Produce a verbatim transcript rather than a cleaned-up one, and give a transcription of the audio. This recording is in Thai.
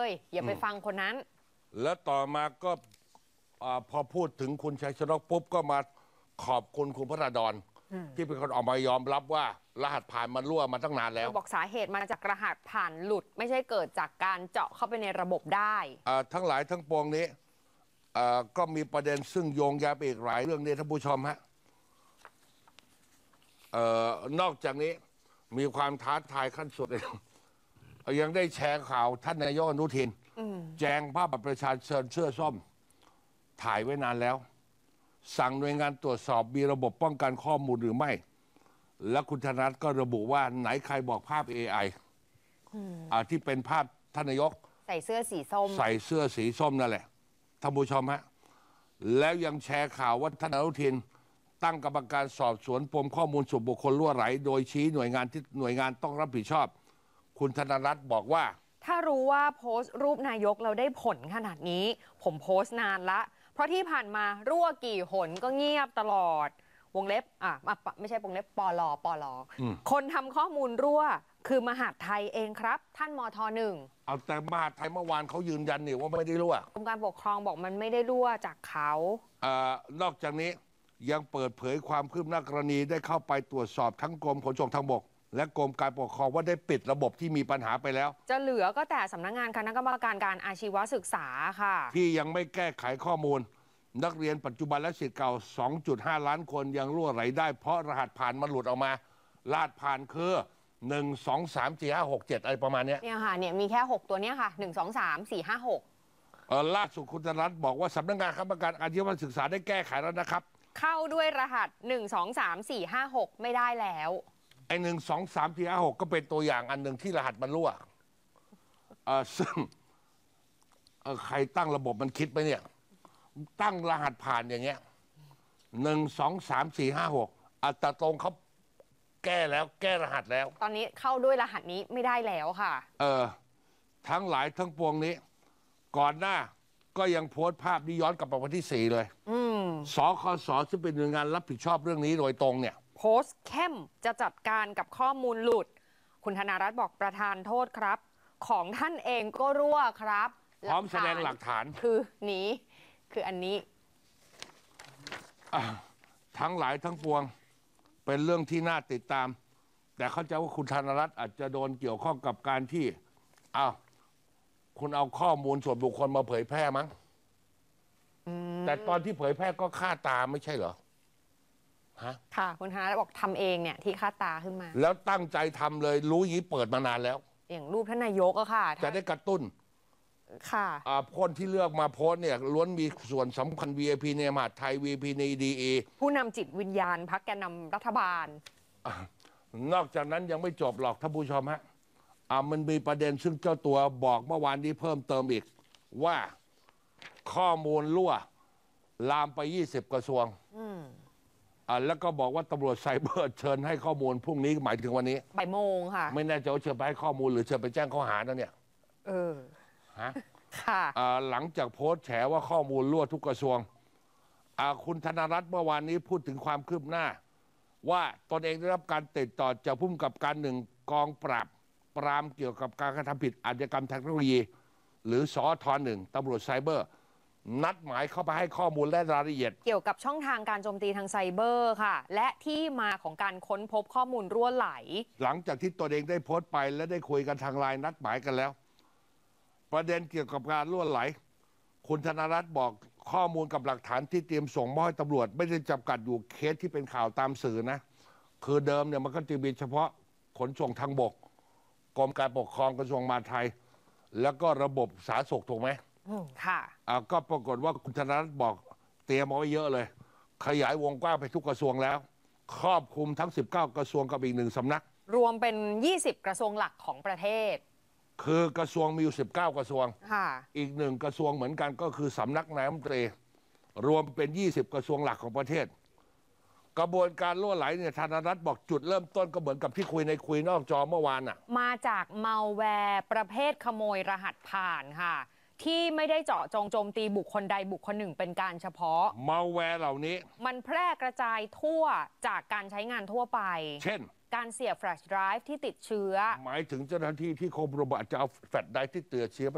อย่าไปฟังคนนั้นแล้วต่อมาก็พอพูดถึงคุณชัยชนกปุ๊บก็มาขอบคุณคุณพระราดอนที่เป็นคนออกมายอมรับว่ารหัสผ่านมันรั่วมาตั้งนานแล้วบอกสาเหตุมาจากรหัสผ่านหลุดไม่ใช่เกิดจากการเจาะเข้าไปในระบบได้ทั้งหลายทั้งปวงนี้ก็มีประเด็นซึ่งโยงใยไปอีกหลายเรื่องนี้ท่านผู้ชมฮะนอกจากนี้มีความท้าทายขั้นสุดเลยยังได้แชร์ข่าวท่านนายกอนุทินแจงภาพบัตรประชาชนเสื้อส้มถ่ายไว้นานแล้วสั่งหน่วยงานตรวจสอบมีระบบป้องกันข้อมูลหรือไม่และคุณธนัทก็ระบุว่าไหนใครบอกภาพ เอ ไอ อ่าที่เป็นภาพท่านนายกใส่เสื้อสีส้มใส่เสื้อสีส้มนั่นแหละท่านผู้ชมฮะแล้วยังแชร์ข่าวว่าท่านอนุทินตั้งกรรมการสอบสวนปมข้อมูลส่วนบุคคลรั่วไหลโดยชี้หน่วยงานที่หน่วยงานต้องรับผิดชอบคุณธนรัตน์บอกว่าถ้ารู้ว่าโพสต์รูปนายกเราได้ผลขนาดนี้ผมโพสต์นานละเพราะที่ผ่านมารั่วกี่หนก็เงียบตลอดวงเล็บอ่ะไม่ใช่วงเล็บปลปลคนทำข้อมูลรั่วคือมหาดไทยเองครับท่านมทหนึ่งเอาแต่มหาดไทยเมื่อวานเขายืนยันนี่ว่าไม่ได้รั่วกรมการปกครองบอกมันไม่ได้รั่วจากเขาอ่านอกจากนี้ยังเปิดเผยความคืบหน้ากรณีได้เข้าไปตรวจสอบทั้งกรมขนส่งทางบกและกรมการปกครองว่าได้ปิดระบบที่มีปัญหาไปแล้วจะเหลือก็แต่สำนักงานคณะกรรมการการอาชีวศึกษาค่ะที่ยังไม่แก้ไขข้อมูลนักเรียนปัจจุบันและศิษย์เก่า สองจุดห้า ล้านคนยังรั่วไหลได้เพราะรหัสผ่านมันหลุดออกมารหัสผ่านคือหนึ่ง สอง สาม สี่ ห้า หก เจ็ดอะไรประมาณนี้เนี่ยค่ะเนี่ยมีแค่หกตัวเนี้ยค่ะหนึ่ง สอง สาม สี่ ห้า หกเออล่าสุดคุณธนัทบอกว่าสำนักงานคณะกรรมการอาชีวศึกษาได้แก้ไขแล้วนะครับเข้าด้วยรหัสหนึ่ง สอง สาม สี่ ห้า หกไม่ได้แล้วไอ้หนึ่ง สอง สาม สี่ ห้า หกก็เป็นตัวอย่างอันหนึ่งที่รหัสมันรั่วเออซึ่งเออใครตั้งระบบมันคิดไปเนี่ยตั้งรหัสผ่านอย่างเงี้ยหนึ่ง สอง สาม สี่ ห้า หกอัตราตรงเขาแก้แล้วแก้รหัสแล้วตอนนี้เข้าด้วยรหัสนี้ไม่ได้แล้วค่ะเออทั้งหลายทั้งปวงนี้ก่อนหน้าก็ยังโพสต์ภาพนี้ย้อนกลับไปวันที่สี่เลยสคสซึ่งเป็นหน่วยงานรับผิดชอบเรื่องนี้โดยตรงเนี่ยโพสต์เข้มจะจัดการกับข้อมูลหลุดคุณธนารัตน์บอกประธานโทษครับของท่านเองก็รั่วครับพร้อมแสดงหลักฐานคือนี้คืออันนี้ทั้งหลายทั้งปวงเป็นเรื่องที่น่าติดตามแต่เข้าใจว่าคุณธนรัตน์อาจจะโดนเกี่ยวข้องกับการที่อ้าวคุณเอาข้อมูลส่วนบุคคลมาเผยแพร่มั้งแต่ตอนที่เผยแพร่ก็ฆ่าตาไม่ใช่เหรอฮะค่ะคุณธนรัตน์บอกทำเองเนี่ยที่ฆ่าตาขึ้นมาแล้วตั้งใจทำเลยรู้อย่างนี้เปิดมานานแล้วอย่างรูปท่านนายกอะค่ะจะได้กระตุ้นค่ะคนที่เลือกมาโพสเนี่ยล้วนมีส่วนสำคัญ วี ไอ พี ในมหาดไทย วี ไอ พี ใน ดี เอผู้นำจิตวิญญาณพรรคแกนนำรัฐบาลนอกจากนั้นยังไม่จบหรอกท่านผู้ชมฮะมันมีประเด็นซึ่งเจ้าตัวบอกเมื่อวานนี้เพิ่มเติมอีกว่าข้อมูลรั่วลามไปยี่สิบกระทรวงแล้วก็บอกว่าตำรวจไซเบอร์เชิญให้ข้อมูลพรุ่งนี้หมายถึงวันนี้บ่ายโมงค่ะไม่แน่ใจว่าเชิญไปให้ข้อมูลหรือเชิญไปแจ้งข้อหานะเนี่ยเออฮะค่ะหลังจากโพสต์แฉว่าข้อมูลรั่วทุกกระทรวงคุณธนรัตน์เมื่อวานนี้พูดถึงความคืบหน้าว่าตนเองได้รับการติดต่อจากผู้กำกับการหนึ่งกองปราบปรามเกี่ยวกับการกระทำผิดอาชญากรรมทางเทคโนโลยีหรือสอทหนึ่งตำรวจไซเบอร์นัดหมายเข้าไปให้ข้อมูลและรายละเอียดเกี่ยวกับช่องทางการโจมตีทางไซเบอร์ค่ะและที่มาของการค้นพบข้อมูลรั่วไหลหลังจากที่ตนเองได้โพสต์ไปและได้คุยกันทางไลน์นัดหมายกันแล้วประเด็นเกี่ยวกับการรั่วไหลคุณธนรัตน์บอกข้อมูลกับหลักฐานที่เตรียมส่งมอบให้ตำรวจไม่ได้จำกัดอยู่เคสที่เป็นข่าวตามสื่อนะคือเดิมเนี่ยมันก็จะมีเฉพาะขนส่งทางบกกรมการปกครองกระทรวงมหาดไทยแล้วก็ระบบสาธารณสุขถูกไหมค่ะก็ปรากฏว่าคุณธนรัตน์บอกเตรียมเอาไว้เยอะเลยขยายวงกว้างไปทุกกระทรวงแล้วครอบคลุมทั้งสิบเก้ากระทรวงกับอีกหนึ่งสำนักรวมเป็นยี่สิบกระทรวงหลักของประเทศคือกระทรวงมีอยู่สิบเก้ากระทรวงอีกหนึ่งกระทรวงเหมือนกันก็คือสำนักนายกรัฐมนตรีรวมเป็นยี่สิบกระทรวงหลักของประเทศกระบวนการรั่วไหลเนี่ยธนรัตน์บอกจุดเริ่มต้นก็เหมือนกับที่คุยในคุยนอกจอเมื่อวานอ่ะมาจากมัลแวร์ประเภทขโมยรหัสผ่านค่ะที่ไม่ได้เจาะจงโจมตีบุคคลใดบุคคลหนึ่งเป็นการเฉพาะมัลแวร์เหล่านี้มันแพร่กระจายทั่วจากการใช้งานทั่วไปเช่นการเสียบแฟลชไดรฟ์ที่ติดเชื้อหมายถึงเจ้าหน้าที่ที่คมระบาดจะเอาแฟลชไดรฟ์ที่ติดเชื้อ